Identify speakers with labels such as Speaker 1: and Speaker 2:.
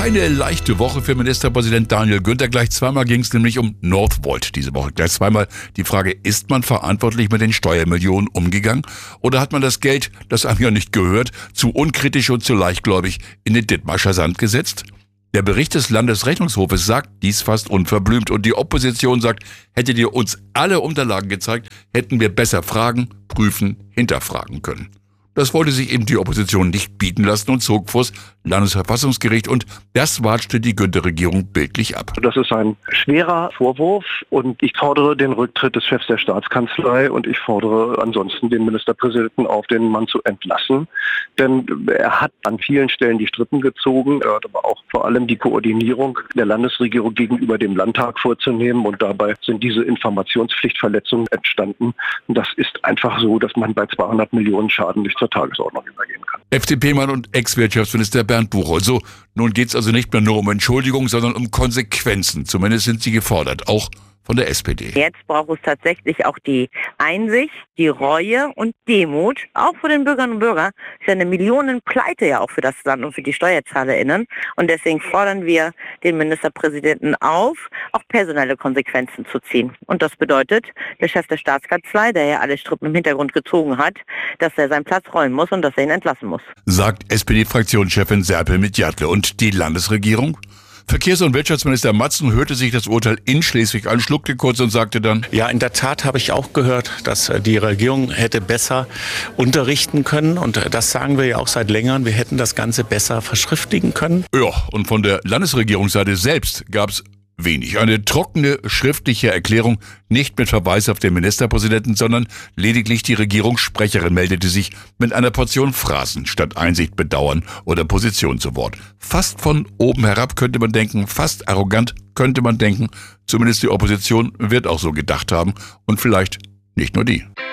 Speaker 1: Keine leichte Woche für Ministerpräsident Daniel Günther. Gleich zweimal ging es nämlich um Northvolt diese Woche. Gleich zweimal die Frage, ist man verantwortlich mit den Steuermillionen umgegangen? Oder hat man das Geld, das einem ja nicht gehört, zu unkritisch und zu leichtgläubig in den Dithmarscher Sand gesetzt? Der Bericht des Landesrechnungshofes sagt dies fast unverblümt und die Opposition sagt, hättet ihr uns alle Unterlagen gezeigt, hätten wir besser fragen, prüfen, hinterfragen können. Das wollte sich eben die Opposition nicht bieten lassen und zog vors Landesverfassungsgericht und das watschte die Günther-Regierung bildlich ab.
Speaker 2: Das ist ein schwerer Vorwurf und ich fordere den Rücktritt des Chefs der Staatskanzlei und ich fordere ansonsten den Ministerpräsidenten auf, den Mann zu entlassen. Denn er hat an vielen Stellen die Strippen gezogen, er hat aber auch vor allem die Koordinierung der Landesregierung gegenüber dem Landtag vorzunehmen und dabei sind diese Informationspflichtverletzungen entstanden. Und das ist einfach so, dass man bei 200 Millionen Schaden nicht zur Tagesordnung übergehen kann.
Speaker 1: FDP-Mann und Ex-Wirtschaftsminister Bernd Buchholz. So, nun geht's also nicht mehr nur um Entschuldigung, sondern um Konsequenzen. Zumindest sind sie gefordert, auch von der SPD.
Speaker 3: Jetzt braucht es tatsächlich auch die Einsicht, die Reue und Demut, auch für den Bürgerinnen und Bürger. Es ist ja eine Millionenpleite ja auch für das Land und für die SteuerzahlerInnen. Und deswegen fordern wir den Ministerpräsidenten auf, auch personelle Konsequenzen zu ziehen. Und das bedeutet, der Chef der Staatskanzlei, der ja alle Strippen im Hintergrund gezogen hat, dass er seinen Platz räumen muss und dass er ihn entlassen muss.
Speaker 1: Sagt SPD-Fraktionschefin Serpil-Midjatle. Und die Landesregierung? Verkehrs- und Wirtschaftsminister Matzen hörte sich das Urteil in Schleswig an, schluckte kurz und sagte dann:
Speaker 4: Ja, in der Tat habe ich auch gehört, dass die Regierung hätte besser unterrichten können. Und das sagen wir ja auch seit längerem. Wir hätten das Ganze besser verschriftlichen können.
Speaker 1: Ja, und von der Landesregierungsseite selbst gab es wenig. Eine trockene schriftliche Erklärung, nicht mit Verweis auf den Ministerpräsidenten, sondern lediglich die Regierungssprecherin meldete sich mit einer Portion Phrasen statt Einsicht, Bedauern oder Position zu Wort. Fast von oben herab könnte man denken, fast arrogant könnte man denken, zumindest die Opposition wird auch so gedacht haben und vielleicht nicht nur die.